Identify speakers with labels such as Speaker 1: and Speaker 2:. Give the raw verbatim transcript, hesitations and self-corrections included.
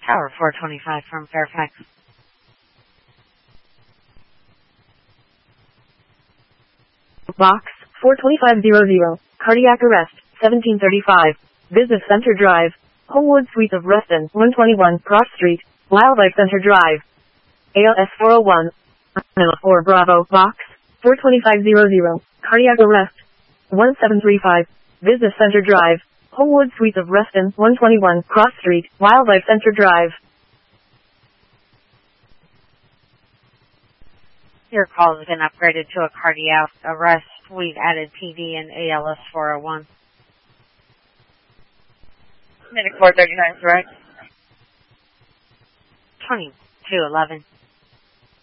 Speaker 1: Tower four twenty-five from Fairfax.
Speaker 2: Box four twenty-five hundred, cardiac arrest, seventeen thirty-five, Business Center Drive, Homewood Suites of Reston, one twenty-one Cross Street, Wildlife Center Drive. A L S four oh one, four Bravo, Box four twenty-five hundred, cardiac arrest, one seven three five, Business Center Drive, Homewood Suites of Reston, one twenty-one Cross Street, Wildlife Center Drive.
Speaker 1: Your call has been upgraded to a cardiac arrest. We've added P D and A L S four oh one.
Speaker 3: Medic four thirty-nine, correct?
Speaker 1: twenty-two eleven.